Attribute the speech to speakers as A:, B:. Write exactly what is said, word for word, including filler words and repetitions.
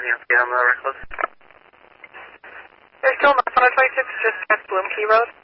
A: Anything else on the record?
B: There's still not one twenty-six, just past Bloom Key Road.